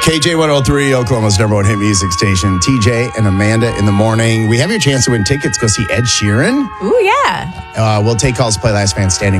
KJ103, Oklahoma's number one hit music station. TJ and Amanda in the morning. We have your chance to win tickets. Go see Ed Sheeran. Ooh, yeah. We'll take calls, play Last Man Standing.